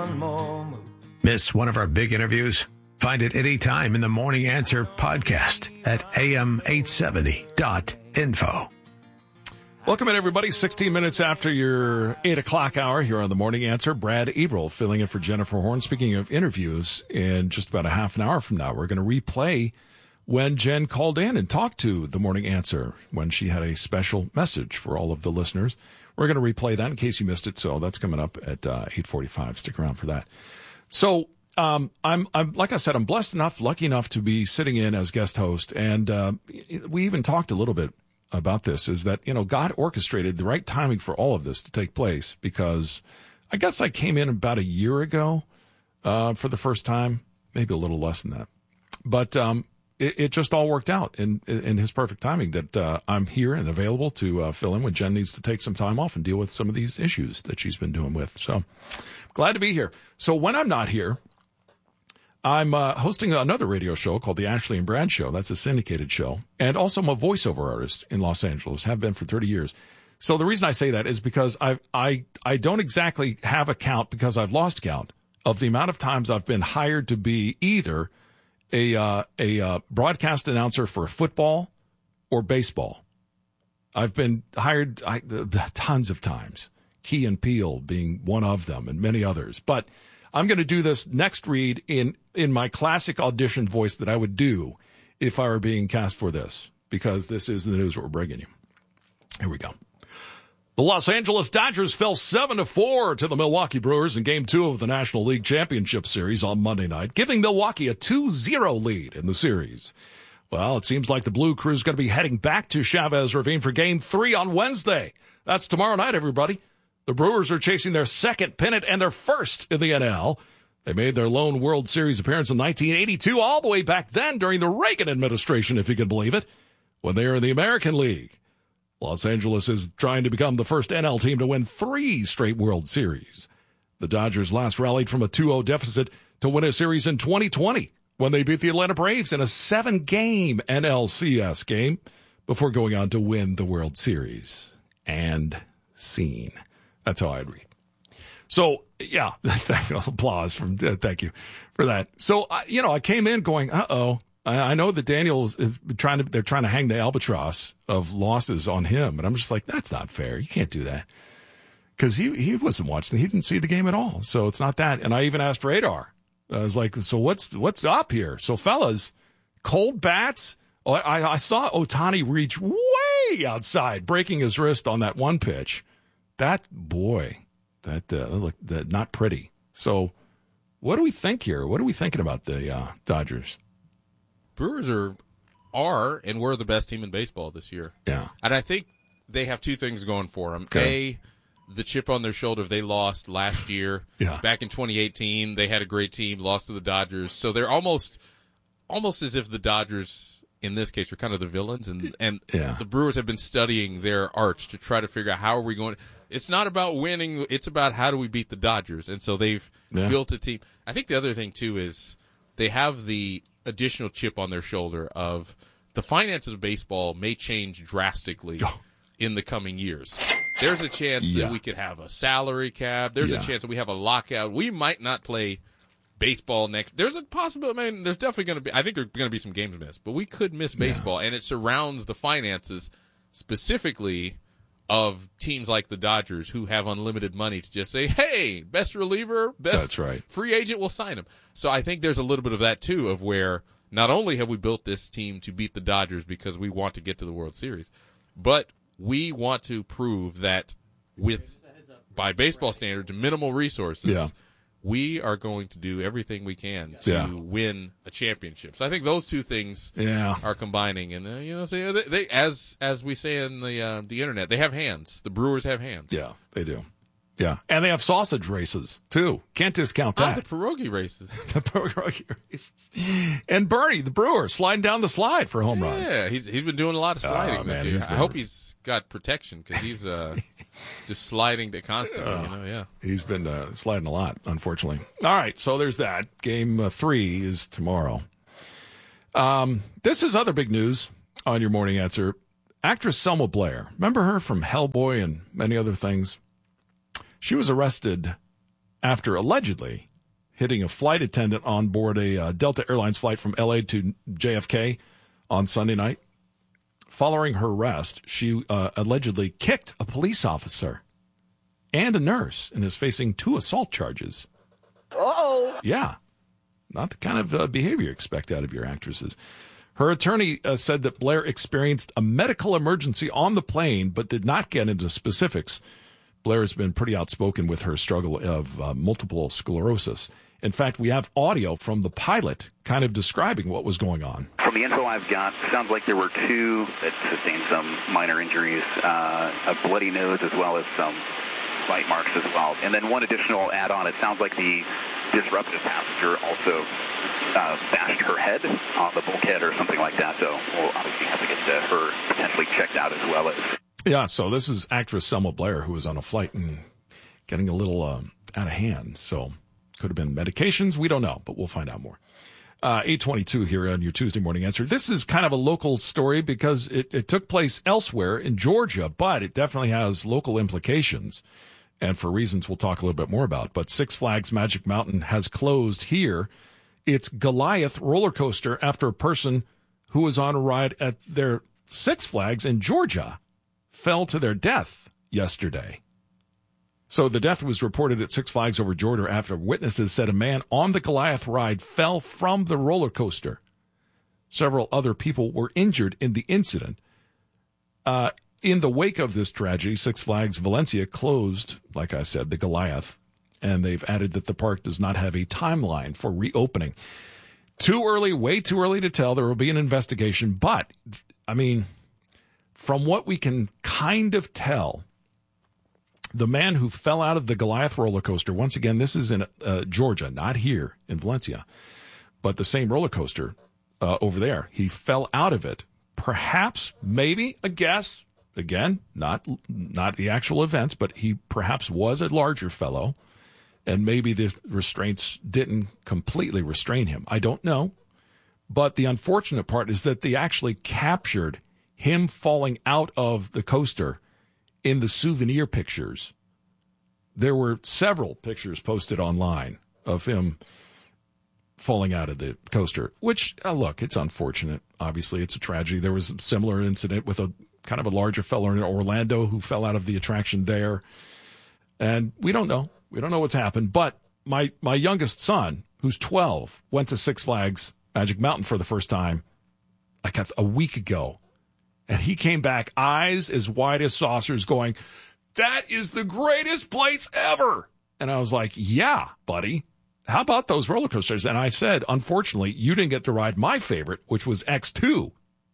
one more move. Miss one of our big interviews? Find it anytime in the Morning Answer podcast at am870.info. Welcome in, everybody. 16 minutes after your 8 o'clock hour here on the Morning Answer. Brad Eberl filling in for Jennifer Horn. Speaking of interviews, in just about a half an hour from now, we're going to replay when Jen called in and talked to the Morning Answer when she had a special message for all of the listeners. We're going to replay that in case you missed it. So that's coming up at 8:45. Stick around for that. So I'm like I said, I'm blessed enough, lucky enough to be sitting in as guest host. And we even talked a little bit about this, is that, God orchestrated the right timing for all of this to take place, because I guess I came in about a year ago for the first time, maybe a little less than that. But it just all worked out in his perfect timing that I'm here and available to fill in when Jen needs to take some time off and deal with some of these issues that she's been doing with. So glad to be here. So when I'm not here, I'm hosting another radio show called The Ashley and Brad Show. That's a syndicated show. And also I'm a voiceover artist in Los Angeles, have been for 30 years. So the reason I say that is because I don't exactly have a count, because I've lost count of the amount of times I've been hired to be either a broadcast announcer for football or baseball. I've been hired tons of times, Key and Peele being one of them and many others. But I'm going to do this next read in my classic audition voice that I would do if I were being cast for this, because this is the news we're bringing you. Here we go. The Los Angeles Dodgers fell 7-4 to the Milwaukee Brewers in Game 2 of the National League Championship Series on Monday night, giving Milwaukee a 2-0 lead in the series. Well, it seems like the Blue Crew's going to be heading back to Chavez Ravine for Game 3 on Wednesday. That's tomorrow night, everybody. The Brewers are chasing their second pennant and their first in the NL. They made their lone World Series appearance in 1982, all the way back then during the Reagan administration, if you can believe it, when they were in the American League. Los Angeles is trying to become the first NL team to win 3 straight World Series. The Dodgers last rallied from a 2-0 deficit to win a series in 2020 when they beat the Atlanta Braves in a 7-game NLCS game before going on to win the World Series. And scene. That's how I'd read. So, yeah, applause from, thank you for that. So, I came in going, I know that Daniel is they're trying to hang the albatross of losses on him. And I'm just like, that's not fair. You can't do that. Because he wasn't watching. He didn't see the game at all. So it's not that. And I even asked Radar. I was like, so what's up here? So fellas, cold bats. I saw Ohtani reach way outside, breaking his wrist on that one pitch. That not pretty. So what do we think here? What are we thinking about the Dodgers? Brewers are and were the best team in baseball this year. Yeah. And I think they have two things going for them. Okay. The chip on their shoulder they lost last year. Yeah. Back in 2018, they had a great team, lost to the Dodgers. So they're almost as if the Dodgers, in this case, are kind of the villains. And the Brewers have been studying their arch to try to figure out how are we going. It's not about winning. It's about how do we beat the Dodgers. And so they've built a team. I think the other thing, too, is they have the additional chip on their shoulder of the finances of baseball may change drastically in the coming years. There's a chance that we could have a salary cap. There's a chance that we have a lockout. We might not play baseball next. There's a possibility. I mean, there's definitely going to be. I think there's going to be some games missed, but we could miss baseball, and it surrounds the finances specifically of teams like the Dodgers who have unlimited money to just say, "Hey, best reliever, best free agent, we'll sign him." So I think there's a little bit of that too, of where not only have we built this team to beat the Dodgers because we want to get to the World Series, but we want to prove that by baseball standards, minimal resources, we are going to do everything we can to win a championship. So I think those two things are combining. And, so they as we say in the internet, they have hands. The Brewers have hands. Yeah, they do. Yeah, and they have sausage races, too. Can't discount that. The pierogi races. The pierogi races. And Bernie, the Brewer, sliding down the slide for home runs. Yeah, he's been doing a lot of sliding this year. I hope he's got protection because he's just sliding constantly. He's been sliding a lot, unfortunately. All right, so there's that. Game 3 is tomorrow. This is other big news on your Morning Answer. Actress Selma Blair. Remember her from Hellboy and many other things? She was arrested after allegedly hitting a flight attendant on board a Delta Airlines flight from L.A. to JFK on Sunday night. Following her arrest, she allegedly kicked a police officer and a nurse and is facing 2 assault charges. Uh-oh. Yeah. Not the kind of behavior you expect out of your actresses. Her attorney said that Blair experienced a medical emergency on the plane, but did not get into specifics. Blair has been pretty outspoken with her struggle of multiple sclerosis. In fact, we have audio from the pilot kind of describing what was going on. From the info I've got, sounds like there were 2 that sustained some minor injuries, a bloody nose as well as some bite marks as well. And then one additional add-on, it sounds like the disruptive passenger also bashed her head on the bulkhead or something like that. So we'll obviously have to get her potentially checked out as well as. Yeah, so this is actress Selma Blair, who was on a flight and getting a little out of hand. So could have been medications. We don't know, but we'll find out more. 8:22 here on your Tuesday Morning Answer. This is kind of a local story because it took place elsewhere in Georgia, but it definitely has local implications. And for reasons we'll talk a little bit more about. But Six Flags Magic Mountain has closed here. It's Goliath roller coaster after a person who was on a ride at their Six Flags in Georgia fell to their death yesterday. So the death was reported at Six Flags over Georgia after witnesses said a man on the Goliath ride fell from the roller coaster. Several other people were injured in the incident. In the wake of this tragedy, Six Flags Valencia closed, like I said, the Goliath, and they've added that the park does not have a timeline for reopening. Too early, way too early to tell. There will be an investigation, but, I mean, from what we can kind of tell, the man who fell out of the Goliath roller coaster, once again, this is in Georgia, not here in Valencia, but the same roller coaster over there. He fell out of it. Perhaps, maybe, a guess. Again, not the actual events, but he perhaps was a larger fellow, and maybe the restraints didn't completely restrain him. I don't know. But the unfortunate part is that they actually captured him falling out of the coaster in the souvenir pictures. There were several pictures posted online of him falling out of the coaster, which, look, it's unfortunate. Obviously, it's a tragedy. There was a similar incident with a kind of a larger fellow in Orlando who fell out of the attraction there. And we don't know. We don't know what's happened. But my youngest son, who's 12, went to Six Flags Magic Mountain for the first time like a week ago. And he came back, eyes as wide as saucers, going, "That is the greatest place ever." And I was like, "Yeah, buddy. How about those roller coasters?" And I said, "Unfortunately, you didn't get to ride my favorite, which was X2.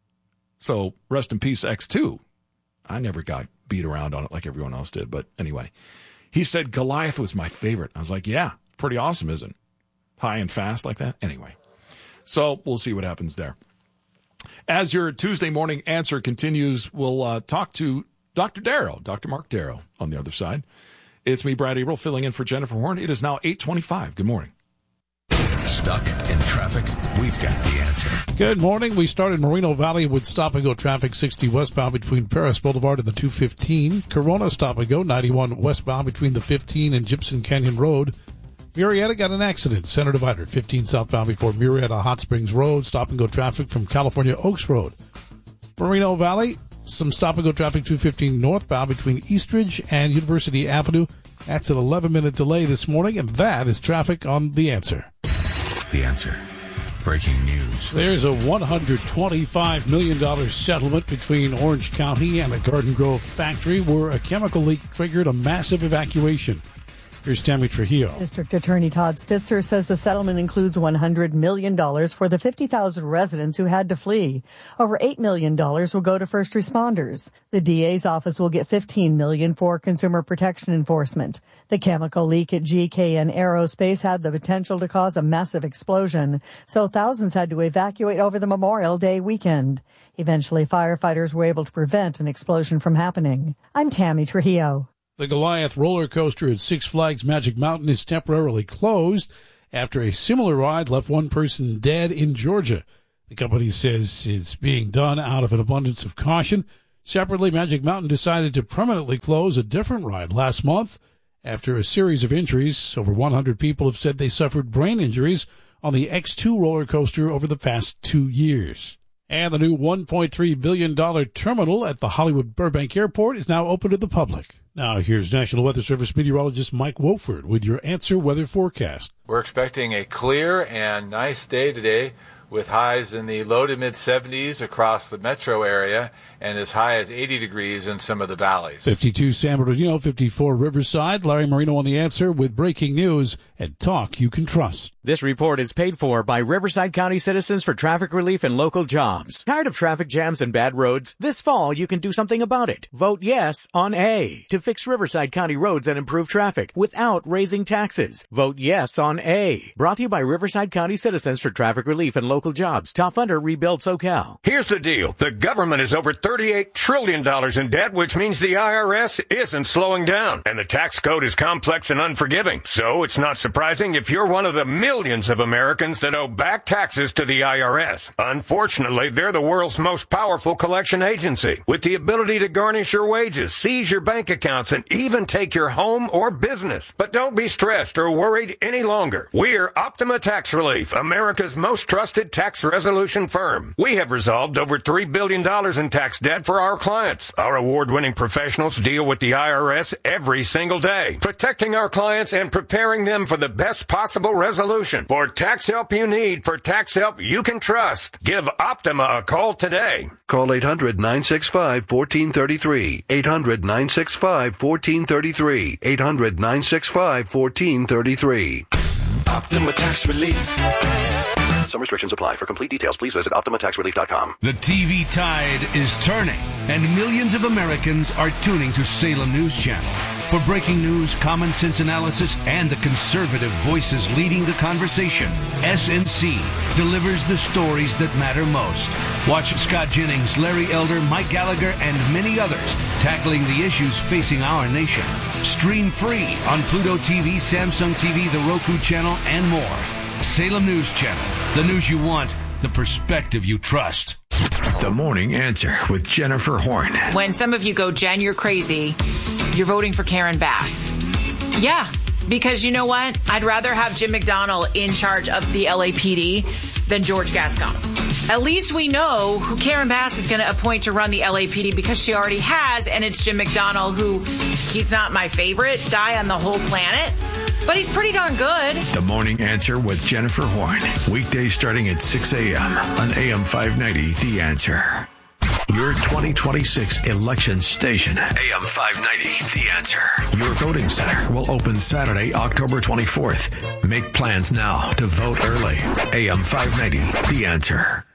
So rest in peace, X2. I never got beat around on it like everyone else did. But anyway, he said Goliath was my favorite. I was like, yeah, pretty awesome, isn't it? High and fast like that. Anyway, so we'll see what happens there. As your Tuesday Morning Answer continues, we'll talk to Dr. Darrow, Dr. Mark Darrow on the other side. It's me, Brad Eberl, filling in for Jennifer Horn. It is now 8:25. Good morning. Stuck in traffic? We've got the answer. Good morning. We start in Moreno Valley with stop-and-go traffic 60 westbound between Paris Boulevard and the 215. Corona stop-and-go 91 westbound between the 15 and Gypsum Canyon Road. Murrieta got an accident. Center divider 15 southbound before Murrieta Hot Springs Road. Stop-and-go traffic from California Oaks Road. Moreno Valley, some stop-and-go traffic 215 northbound between Eastridge and University Avenue. That's an 11-minute delay this morning, and that is traffic on The Answer. The Answer. Breaking news. There's a $125 million settlement between Orange County and a Garden Grove factory where a chemical leak triggered a massive evacuation. Here's Tammy Trujillo. District Attorney Todd Spitzer says the settlement includes $100 million for the 50,000 residents who had to flee. Over $8 million will go to first responders. The DA's office will get $15 million for consumer protection enforcement. The chemical leak at GKN Aerospace had the potential to cause a massive explosion, so thousands had to evacuate over the Memorial Day weekend. Eventually, firefighters were able to prevent an explosion from happening. I'm Tammy Trujillo. The Goliath roller coaster at Six Flags Magic Mountain is temporarily closed after a similar ride left one person dead in Georgia. The company says it's being done out of an abundance of caution. Separately, Magic Mountain decided to permanently close a different ride last month after a series of injuries. Over 100 people have said they suffered brain injuries on the X2 roller coaster over the past 2 years. And the new $1.3 billion terminal at the Hollywood Burbank Airport is now open to the public. Now here's National Weather Service meteorologist Mike Wofford with your Answer Weather forecast. We're expecting a clear and nice day today, with highs in the low to mid-70s across the metro area and as high as 80 degrees in some of the valleys. 52 San Bernardino, 54 Riverside. Larry Marino on the Answer with breaking news and talk you can trust. This report is paid for by Riverside County Citizens for Traffic Relief and Local Jobs. Tired of traffic jams and bad roads? This fall, you can do something about it. Vote yes on A to fix Riverside County roads and improve traffic without raising taxes. Vote yes on A. Brought to you by Riverside County Citizens for Traffic Relief and Local Jobs. Top funder, Rebuild SoCal. Here's the deal. The government is over $38 trillion in debt, which means the IRS isn't slowing down. And the tax code is complex and unforgiving. So it's not surprising if you're one of the millions of Americans that owe back taxes to the IRS. Unfortunately, they're the world's most powerful collection agency, with the ability to garnish your wages, seize your bank accounts, and even take your home or business. But don't be stressed or worried any longer. We're Optima Tax Relief, America's most trusted tax resolution firm. We have resolved over $3 billion in tax debt for our clients. Our award-winning professionals deal with the IRS every single day, protecting our clients and preparing them for the best possible resolution. For tax help you need, for tax help you can trust, give Optima a call today. Call 800-965-1433. 800-965-1433. 800-965-1433. Optima Tax Relief. Some restrictions apply. For complete details, please visit OptimaTaxRelief.com. The TV tide is turning, and millions of Americans are tuning to Salem News Channel. For breaking news, common sense analysis, and the conservative voices leading the conversation, SNC delivers the stories that matter most. Watch Scott Jennings, Larry Elder, Mike Gallagher, and many others tackling the issues facing our nation. Stream free on Pluto TV, Samsung TV, the Roku channel, and more. Salem News Channel. The news you want, the perspective you trust. The Morning Answer with Jennifer Horn. When some of you go, Jen, you're crazy, you're voting for Karen Bass. Yeah, because you know what? I'd rather have Jim McDonnell in charge of the LAPD than George Gascon. At least we know who Karen Bass is going to appoint to run the LAPD, because she already has, and it's Jim McDonnell, who, he's not my favorite guy on the whole planet, but he's pretty darn good. The Morning Answer with Jennifer Horn. Weekdays starting at 6 a.m. on AM 590, The Answer. Your 2026 election station, AM 590, The Answer. Your voting center will open Saturday, October 24th. Make plans now to vote early. AM 590, The Answer.